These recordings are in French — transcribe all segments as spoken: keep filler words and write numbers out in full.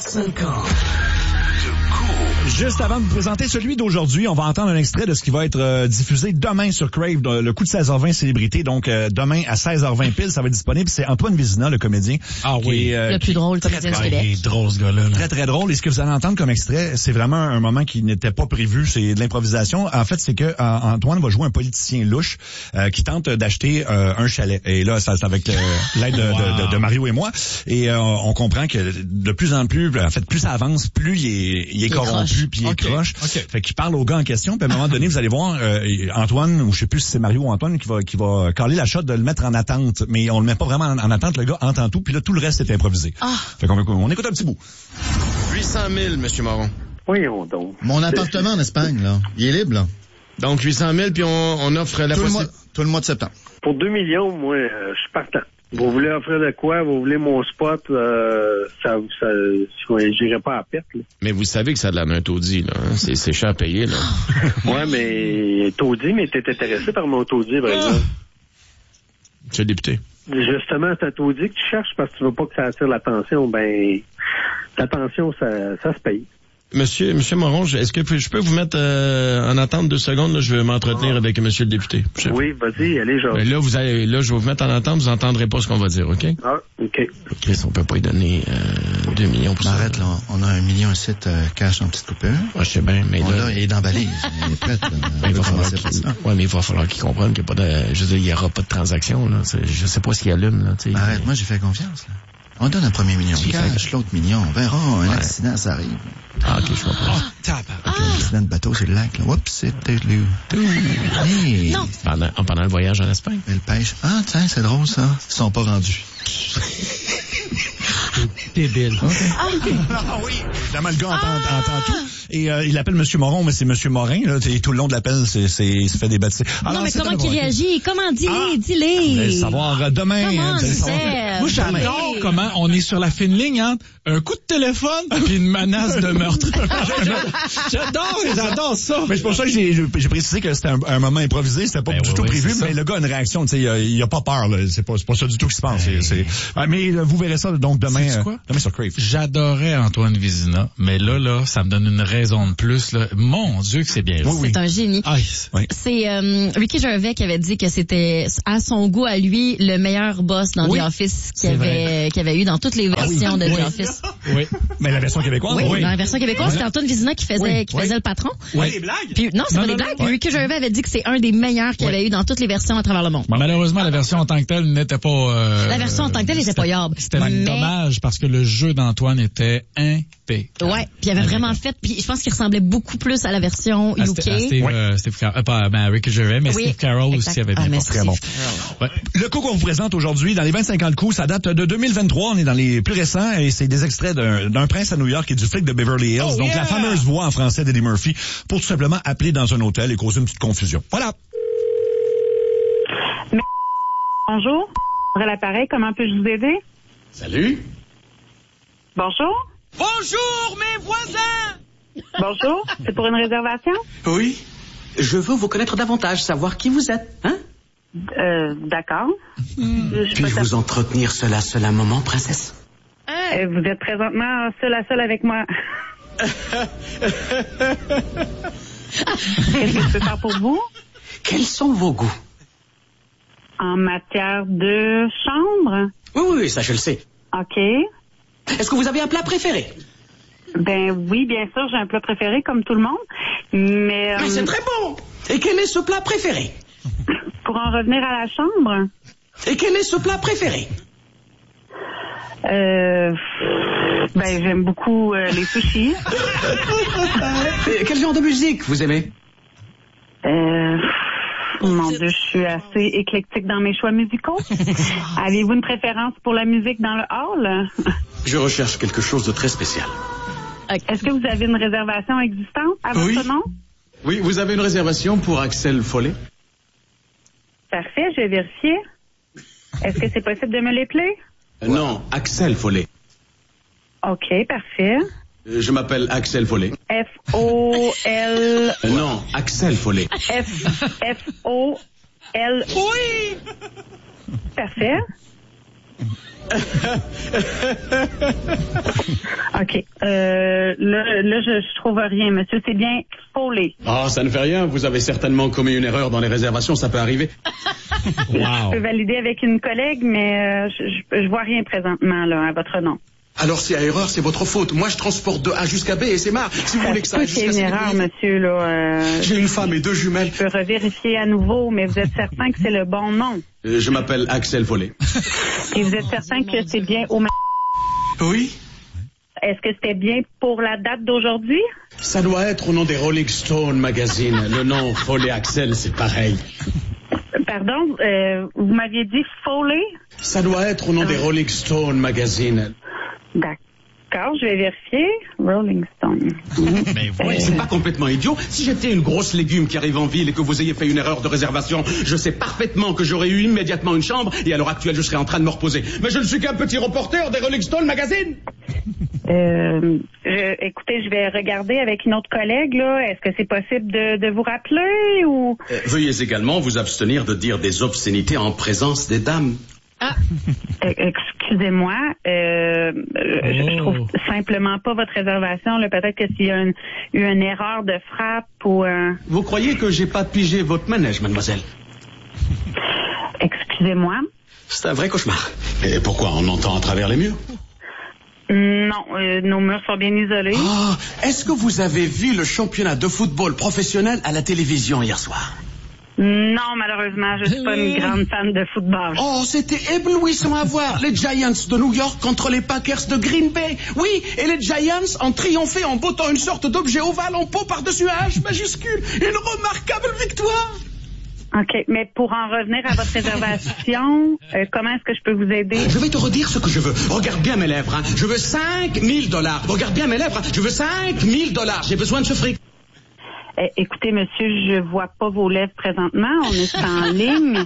cinq ans. Juste avant de vous présenter celui d'aujourd'hui, on va entendre un extrait de ce qui va être euh, diffusé demain sur Crave, de, le coup de seize heures vingt célébrité. Donc, euh, demain à seize heures vingt pile, ça va être disponible. C'est Antoine Vézina, le comédien. Ah oui. Est, euh, le plus drôle comédien du Québec. Il est drôle, ce gars-là. Là. Très, très drôle. Et ce que vous allez entendre comme extrait, c'est vraiment un moment qui n'était pas prévu. C'est de l'improvisation. En fait, c'est que euh, Antoine va jouer un politicien louche euh, qui tente d'acheter euh, un chalet. Et là, ça, c'est avec euh, l'aide de, wow. de, de, de Mario et moi. Et euh, on comprend que de plus en plus, en fait, plus ça avance, plus il est, il est il corrompu, puis il okay. est croche. Okay. Fait qu'il parle au gars en question, puis à un moment donné, vous allez voir euh, Antoine, ou je sais plus si c'est Mario ou Antoine, qui va qui va caler la shot de le mettre en attente, mais on le met pas vraiment en, en attente, le gars entend tout, puis là, tout le reste est improvisé. Ah. Fait qu'on on écoute un petit bout. huit cent mille, Monsieur Moron. Oui, on donc. Mon appartement en Espagne, là, il est libre, là. Donc, huit cent mille, puis on, on offre la possibilité... Tout le mois de septembre. Pour deux millions, moi, euh, je suis partant. Vous voulez offrir de quoi? Vous voulez mon spot? Euh, ça, ça, j'irai pas à perte, là. Mais vous savez que ça a de la main taudis, là. Hein? C'est, c'est cher à payer, là. Ouais, mais taudis, mais t'es intéressé par mon taudis, par exemple. Monsieur le député. Justement, c'est un taudis que tu cherches parce que tu veux pas que ça attire l'attention. Ben, l'attention, ça, ça se paye. Monsieur, Monsieur Moron, est-ce que je peux vous mettre euh, en attente deux secondes? Là, je vais m'entretenir ah. avec Monsieur le député. Je... Oui, vas-y, allez, genre. Là, vous allez, là, je vais vous mettre en attente, vous entendrez pas ce qu'on va dire, OK? Ah, OK. Chris, on peut pas y donner euh, deux millions pour ben ça. Arrête, là. On a un million ici de euh, cash en petite coupure. Ouais, je sais bien, mais on là... là, il est dans la valise. Il est prêt. il va falloir qu'il... Ouais, mais il va falloir qu'il comprenne qu'il n'y a pas de... Je veux dire, il y aura pas de transaction, là. C'est... Je sais pas ce qu'il allume, là, tu sais. Arrête, moi, j'ai fait confiance, là. On donne un premier million de cash, l'autre million. On verra, un ouais. accident, ça arrive. Ah, OK, je vois pas. Oh, tabac. OK, un accident de bateau sur le lac, là. Oups, c'était lui. Hey. Non. Pendant, pendant le voyage en Espagne. Elle pêche. Ah, tiens, c'est drôle, ça. Ils sont pas rendus. Débile. Okay. Ah. ah oui, évidemment, le gars entend, ah. entend tout. Et euh, il l'appelle Monsieur Moron, mais c'est Monsieur Morin. Là, et tout le long de l'appel, c'est, c'est, il se fait des baptêmes. Non, mais comment il réagit? Comment dis-les? Ah. Dis-les. Vous allez savoir demain. Comment vous allez savoir. Moi, j'adore comment on est sur la fine ligne entre un coup de téléphone et une menace de meurtre. j'adore, j'adore ça. Mais c'est pour ça que j'ai, j'ai précisé que c'était un, un moment improvisé. C'était pas ben du oui, tout oui, prévu, mais le gars a une réaction. Tu sais, il, il a pas peur. Là. C'est pas, c'est pas ça du tout qui se passe. Hey. C'est, c'est... Mais vous verrez ça donc demain. Euh, demain sur Crave. J'adorais Antoine Vézina, mais là, là, ça me donne une raison de plus. Là. Mon Dieu, que c'est bien. Oui, oui. C'est un génie. Ah, oui. C'est euh, Ricky Gervais qui avait dit que c'était à son goût à lui le meilleur boss dans oui. The Office qu'il avait, qu'il avait eu dans toutes les versions ah, oui. de oui. The Office. Oui. Mais la version québécoise. Oui. oui. Dans la version québécoise, c'était Antoine Vézina qui faisait, oui. qui faisait oui. le patron. Oui. Des blagues. Puis, non, c'est non, pas non, des blagues. Oui. Ricky Gervais avait dit que c'est un des meilleurs qu'il oui. avait eu dans toutes les versions à travers le monde. Bon, malheureusement, la version en tant que telle n'était pas. Euh, la version en tant que telle n'était pas yable. C'était mais... dommage parce que le jeu d'Antoine était impeccable. Ouais, puis il avait vraiment fait, puis je pense qu'il ressemblait beaucoup plus à la version U K. À Steve, oui. euh, Steve Carroll, euh, pas ben, Ricky Gervais, mais oui. Steve Carroll exact. Aussi avait bien ah, très bon. Ouais. Le coup qu'on vous présente aujourd'hui, dans les vingt-cinq ans de coup, ça date de deux mille vingt-trois, on est dans les plus récents, et c'est des extraits d'un, d'un prince à New York et du flic de Beverly Hills, oh, donc yeah! La fameuse voix en français d'Eddie Murphy, pour tout simplement appeler dans un hôtel et causer une petite confusion. Voilà. Bonjour, à l'appareil, comment puis-je vous aider? Salut. Bonjour. Bonjour, mes voisins! Bonjour, c'est pour une réservation? Oui. Je veux vous connaître davantage, savoir qui vous êtes, hein? Euh, d'accord. Mmh. Puis-je vous entretenir seul à seul un moment, princesse? Euh, vous êtes présentement seul à seul avec moi. Qu'est-ce que je peux faire pour vous? Quels sont vos goûts? En matière de chambre? Oui, oui, oui, ça je le sais. OK. Est-ce que vous avez un plat préféré? Ben oui, bien sûr, j'ai un plat préféré comme tout le monde, mais... Euh... Mais c'est très bon! Et quel est ce plat préféré? Pour en revenir à la chambre? Et quel est ce plat préféré? Euh... Ben, j'aime beaucoup euh, les sushis. Quel genre de musique vous aimez? Euh... Mon Dieu, je suis assez éclectique dans mes choix musicaux. Avez-vous une préférence pour la musique dans le hall? Je recherche quelque chose de très spécial. Est-ce que vous avez une réservation existante à votre oui. nom? Oui, vous avez une réservation pour Axel Follet? Parfait, je vais vérifier. Est-ce que c'est possible de me l'épeler? Euh, non, Axel Follet. OK, parfait. Euh, je m'appelle Axel Follet. F O L... Euh, non, Axel Follet. F... F O L... Oui! Parfait. OK. Euh, là, là je, je trouve rien, monsieur. C'est bien Foley. Ah, oh, ça ne fait rien. Vous avez certainement commis une erreur dans les réservations. Ça peut arriver. Wow. Je peux valider avec une collègue, mais euh, je, je, je vois rien présentement là à votre nom. Alors, s'il y a erreur, c'est votre faute. Moi, je transporte de A jusqu'à B et c'est marre. Si vous voulez que ça aille jusqu'à C. C'est une erreur, monsieur, là. Euh, J'ai une femme et deux jumelles. Je peux revérifier à nouveau, mais vous êtes certain que c'est le bon nom? Euh, je m'appelle Axel Foley. Et vous êtes certain que c'est bien au... Oui. Est-ce que c'était bien pour la date d'aujourd'hui? Ça doit être au nom des Rolling Stone Magazine. Le nom Foley Axel, c'est pareil. Pardon, euh, vous m'aviez dit Foley? Ça doit être au nom ah. des Rolling Stone Magazine. D'accord, je vais vérifier. Rolling Stone. Mais ouais, c'est pas complètement idiot. Si j'étais une grosse légume qui arrive en ville et que vous ayez fait une erreur de réservation, je sais parfaitement que j'aurais eu immédiatement une chambre et à l'heure actuelle, je serais en train de me reposer. Mais je ne suis qu'un petit reporter des Rolling Stone Magazine. Euh, je, écoutez, je vais regarder avec une autre collègue, là. Est-ce que c'est possible de, de vous rappeler ou... Euh, veuillez également vous abstenir de dire des obscénités en présence des dames. Ah, excusez-moi, euh, oh. je trouve simplement pas votre réservation. Là, peut-être que s'il y a une, eu une erreur de frappe ou. Euh... Vous croyez que j'ai pas pigé votre manège, mademoiselle? Excusez-moi. C'est un vrai cauchemar. Et pourquoi? On entend à travers les murs? Non, euh, nos murs sont bien isolés. Oh, est-ce que vous avez vu le championnat de football professionnel à la télévision hier soir? Non, malheureusement, je suis pas une grande fan de football. Oh, c'était éblouissant à voir. Les Giants de New York contre les Packers de Green Bay. Oui, et les Giants ont triomphé en bottant une sorte d'objet ovale en peau par-dessus un H majuscule. Une remarquable victoire. OK, mais pour en revenir à votre réservation, euh, comment est-ce que je peux vous aider? Je vais te redire ce que je veux. Regarde bien mes lèvres. Hein. Je veux cinq mille dollars. Regarde bien mes lèvres. Hein. Je veux cinq mille dollars. J'ai besoin de ce fric. Eh, écoutez, monsieur, je vois pas vos lèvres présentement. On est en ligne.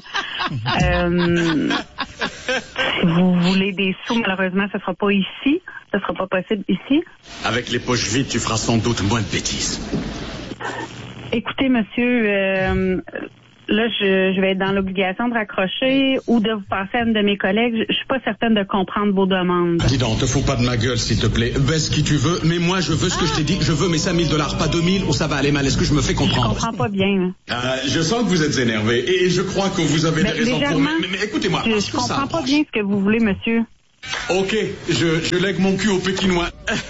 Euh, si vous voulez des sous, malheureusement, ce sera pas ici. Ce sera pas possible ici. Avec les poches vides, tu feras sans doute moins de bêtises. Écoutez, monsieur, euh, là, je, je vais être dans l'obligation de raccrocher ou de vous passer à une de mes collègues. Je, je suis pas certaine de comprendre vos demandes. Dis donc, te fous pas de ma gueule, s'il te plaît. Baisse qui tu veux, mais moi, je veux ce que je t'ai dit. Je veux mes cinq mille dollars, pas deux mille, ou ça va aller mal. Est-ce que je me fais comprendre? Je comprends pas bien. Euh, je sens que vous êtes énervé, et je crois que vous avez mais, des raisons pour... Mais, mais, mais écoutez-moi. Je, je comprends pas bien ce que vous voulez, monsieur. OK, je, je lègue mon cul au Pékinois.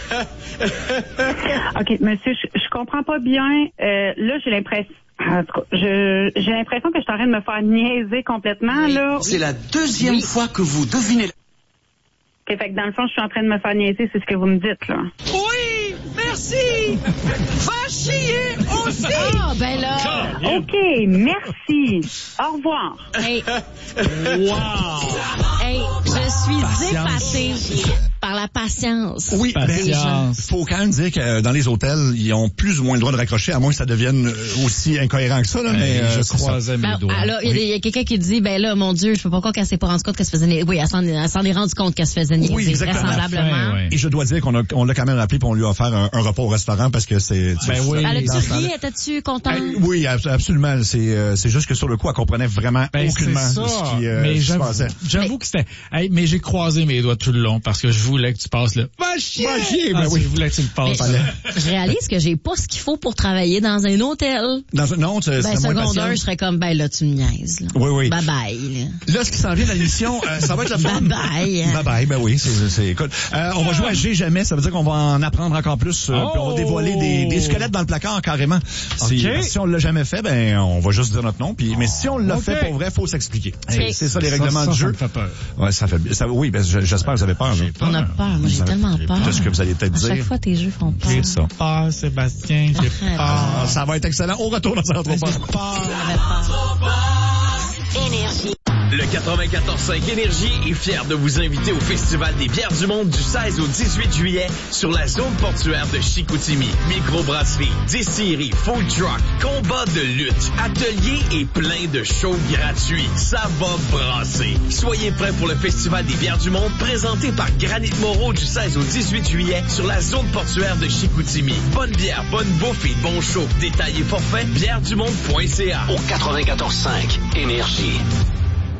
OK, monsieur, je, je comprends pas bien. Euh, là, j'ai l'impression... En tout cas, je, j'ai l'impression que je suis en train de me faire niaiser complètement, oui. là. C'est la deuxième oui. fois que vous devinez... OK, fait que dans le fond, je suis en train de me faire niaiser, c'est ce que vous me dites, là. Oui, merci! Va chier aussi! Ah, ben là... OK, merci. Au revoir. Hey. Wow! Hey, je suis Patience. épatée par la patience. Oui, patience. Il faut quand même dire que dans les hôtels, ils ont plus ou moins le droit de raccrocher, à moins que ça devienne aussi incohérent que ça. Là, mais euh, je c'est croisais mes ben, doigts. Alors, il oui. y a, a quelqu'un qui dit, ben là, mon Dieu, je sais pas pourquoi qu'elle s'est pas rendue compte qu'elle se faisait niaiser. Oui, elle s'en, elle s'en est rendue compte qu'elle se faisait niaiser. Oui, exactement. Vraisemblablement. Fin, ouais. Et je dois dire qu'on a, on l'a quand même appelé pour on lui a offert un, un repas au restaurant parce que c'est... Ben tu, oui. Elle a-tu ri? Étais-tu contente? Euh, oui, absolument. C'est, euh, c'est juste que sur le coup, elle comprenait vraiment ben, aucunement ça. ce qui euh, mais se j'avoue, passait. J'avoue mais... que c'était... Hey, mais j'ai croisé mes doigts tout le long parce que je voulais que tu passes là. Va chier! Va chier! Ben ah, oui, je voulais que tu le passes. Mais, je réalise que j'ai pas ce qu'il faut pour travailler dans un hôtel. Dans un, non, c'est ben, secondaire, je serais comme, ben là, tu me niaises. Là. Oui, oui. Bye bye. Là, là ce qui s'en vient dans l'émission, euh, ça va être le fun. Bye bye. Bye bye, ben oui, c'est, c'est écoute. Euh, on va jouer à J'ai jamais, ça veut dire qu'on va en apprendre encore plus. Euh, oh! Puis on va dévoiler des, des squelettes dans le placard, carrément. Si, okay. si on l'a jamais fait, ben on va juste dire notre nom. Puis, mais si on l'a okay. fait pour vrai, faut s'expliquer. Okay. C'est ça les règlements ça, ça, du jeu. Ça me fait peur. Ouais, ça fait, ça, oui, ben j'espère que vous avez peur. J'ai peur. On a peur, moi j'ai tellement peur. C'est ce que vous allez peut-être à dire. Chaque fois tes jeux font peur. C'est ça. Peur, Sébastien, j'ai peur. Ah, ça va être excellent. On retourne dans notre peur. Énergie. Le quatre-vingt-quatorze cinq Énergie est fier de vous inviter au Festival des bières du monde du seize au dix-huit juillet sur la zone portuaire de Chicoutimi. Microbrasserie, distillerie, food truck, combat de lutte, ateliers et plein de shows gratuits. Ça va brasser. Soyez prêts pour le Festival des bières du monde présenté par Granit Moreau du seize au dix-huit juillet sur la zone portuaire de Chicoutimi. Bonne bière, bonne bouffe et bon show. Détails et forfaits, bière du monde point c a. Au quatre-vingt-quatorze cinq Énergie.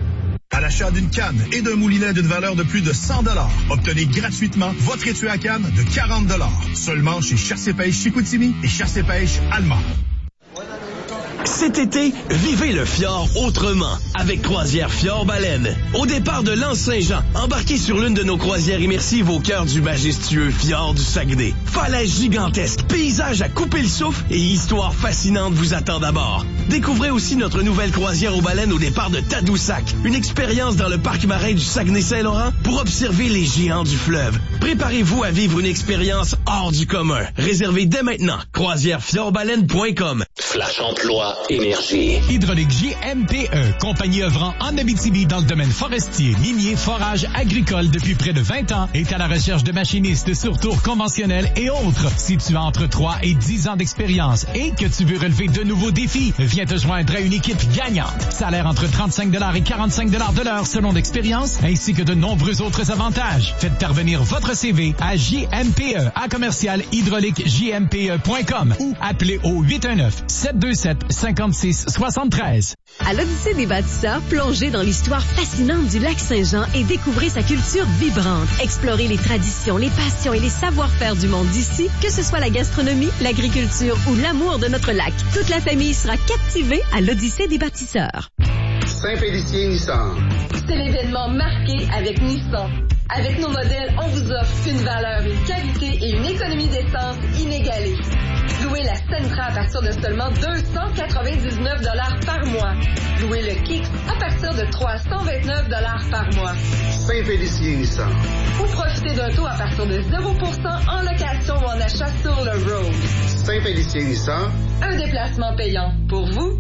À l'achat d'une canne et d'un moulinet d'une valeur de plus de cent dollars, obtenez gratuitement votre étui à canne de quarante dollars. Seulement chez Chasse et Pêche Chicoutimi et Chasse et Pêche Allemand. Cet été, vivez le fjord autrement avec Croisière Fjord Baleine. Au départ de l'Anse-Saint-Jean, embarquez sur l'une de nos croisières immersives au cœur du majestueux fjord du Saguenay. Falaises gigantesques, paysages à couper le souffle et histoires fascinantes vous attendent à bord. Découvrez aussi notre nouvelle croisière aux baleines au départ de Tadoussac, une expérience dans le parc marin du Saguenay-Saint-Laurent pour observer les géants du fleuve. Préparez-vous à vivre une expérience hors du commun. Réservez dès maintenant croisière fjord baleine point com. Flash emploi énergie. Hydraulique J M P E, compagnie œuvrant en Abitibi dans le domaine forestier, minier, forage, agricole depuis près de vingt ans, est à la recherche de machinistes sur tour conventionnel et autres. Si tu as entre trois et dix ans d'expérience et que tu veux relever de nouveaux défis, viens te joindre à une équipe gagnante. Salaire entre trente-cinq dollars et quarante-cinq dollars de l'heure selon l'expérience, ainsi que de nombreux autres avantages. Faites parvenir votre C V à J M P E à commercial hydraulique J M P E point com ou appelez au huit un neuf, sept deux sept, cinquante-six soixante-treize. À l'Odyssée des bâtisseurs, plongez dans l'histoire fascinante du lac Saint-Jean et découvrez sa culture vibrante. Explorez les traditions, les passions et les savoir-faire du monde d'ici, que ce soit la gastronomie, l'agriculture ou l'amour de notre lac. Toute la famille sera captivée à l'Odyssée des bâtisseurs. Saint-Félicien Nissan. C'est l'événement marqué avec Nissan. Avec nos modèles, on vous offre une valeur, une qualité et une économie d'essence inégalée. Louez la Sentra à partir de seulement deux cent quatre-vingt-dix-neuf dollars par mois. Louez le Kicks à partir de trois cent vingt-neuf dollars par mois. Saint-Félicien Nissan. Ou profitez d'un taux à partir de zéro pour cent en location ou en achat sur le road. Saint-Félicien Nissan. Un déplacement payant pour vous.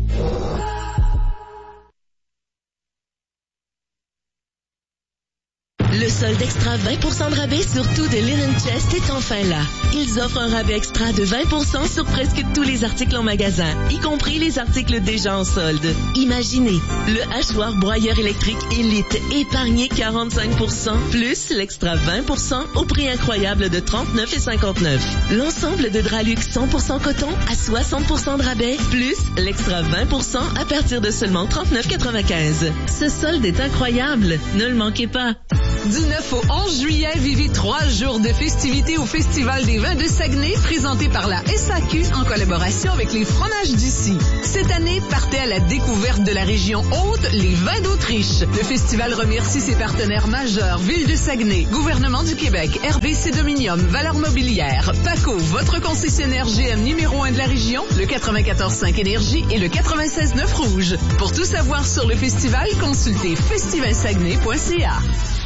Le solde extra vingt pour cent de rabais sur tout de Linen Chest est enfin là. Ils offrent un rabais extra de vingt pour cent sur presque tous les articles en magasin, y compris les articles déjà en solde. Imaginez, le hachoir broyeur électrique Elite, épargné quarante-cinq pour cent, plus l'extra vingt pour cent au prix incroyable de trente-neuf cinquante-neuf. L'ensemble de Dralux cent pour cent coton à soixante pour cent de rabais, plus l'extra vingt pour cent à partir de seulement trente-neuf quatre-vingt-quinze. Ce solde est incroyable, ne le manquez pas. Du neuf au onze juillet, vivez trois jours de festivités au Festival des vins de Saguenay, présenté par la S A Q en collaboration avec les fromages d'ici. Cette année, partez à la découverte de la région haute, les vins d'Autriche. Le festival remercie ses partenaires majeurs, Ville de Saguenay, Gouvernement du Québec, R B C Dominium, Valeurs Mobilières, Paco, votre concessionnaire G M numéro un de la région, le quatre-vingt-quatorze cinq Énergie et le quatre-vingt-seize neuf Rouge. Pour tout savoir sur le festival, consultez festival saguenay point c a.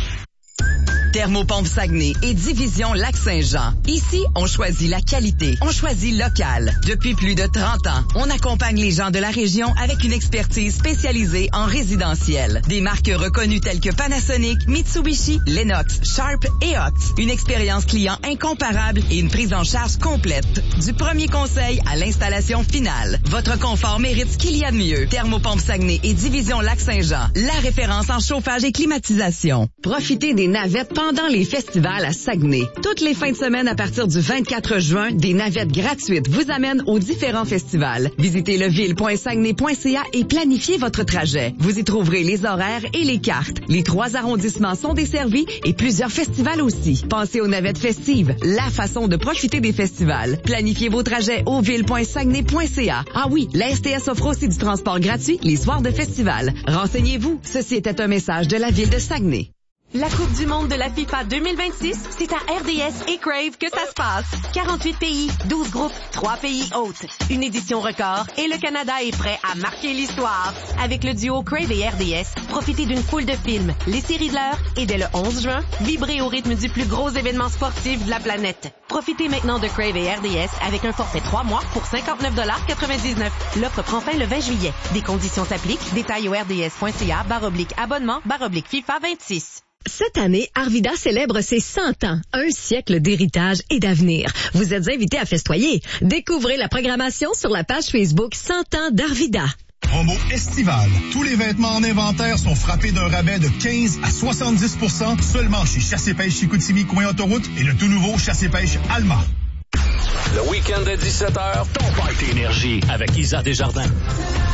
Thermopompe Saguenay et Division Lac-Saint-Jean. Ici, on choisit la qualité. On choisit local. Depuis plus de trente ans, on accompagne les gens de la région avec une expertise spécialisée en résidentiel. Des marques reconnues telles que Panasonic, Mitsubishi, Lennox, Sharp et Ox. Une expérience client incomparable et une prise en charge complète. Du premier conseil à l'installation finale. Votre confort mérite ce qu'il y a de mieux. Thermopompe Saguenay et Division Lac-Saint-Jean. La référence en chauffage et climatisation. Profitez des navettes pendant les festivals à Saguenay. Toutes les fins de semaine à partir du vingt-quatre juin, des navettes gratuites vous amènent aux différents festivals. Visitez leville point saguenay point c a et planifiez votre trajet. Vous y trouverez les horaires et les cartes. Les trois arrondissements sont desservis et plusieurs festivals aussi. Pensez aux navettes festives, la façon de profiter des festivals. Planifiez vos trajets au ville point saguenay point c a. Ah oui, la S T S offre aussi du transport gratuit les soirs de festival. Renseignez-vous. Ceci était un message de la Ville de Saguenay. La Coupe du monde de la FIFA deux mille vingt-six, c'est à R D S et Crave que ça se passe. quarante-huit pays, douze groupes, trois pays hôtes. Une édition record et le Canada est prêt à marquer l'histoire. Avec le duo Crave et R D S, profitez d'une foule de films, les séries de l'heure et dès le onze juin, vibrez au rythme du plus gros événement sportif de la planète. Profitez maintenant de Crave et R D S avec un forfait trois mois pour cinquante-neuf quatre-vingt-dix-neuf. L'offre prend fin le vingt juillet. Des conditions s'appliquent. Détails au r d s point c a barre oblique abonnement barre oblique FIFA vingt-six. Cette année, Arvida célèbre ses cent ans, un siècle d'héritage et d'avenir. Vous êtes invités à festoyer. Découvrez la programmation sur la page Facebook cent ans d'Arvida. Promo estivale. Tous les vêtements en inventaire sont frappés d'un rabais de quinze à soixante-dix pour cent seulement chez Chasse et Pêche Chicoutimi, coin autoroute et le tout nouveau Chasse et Pêche Allemand. Le week-end de dix-sept heures, ton party énergie avec Isa Desjardins.